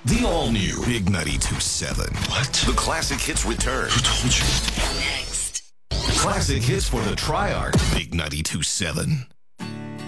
The all-new Big 92.7. What? The classic hits return. Who told you? Classic hits for the Triarch. Big 92.7.